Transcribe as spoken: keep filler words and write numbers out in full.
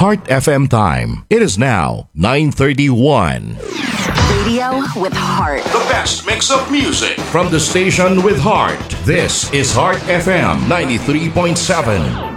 Heart F M time. It is now nine thirty-one. Radio with heart. The best mix of music from the station with heart. This is Heart F M ninety-three point seven.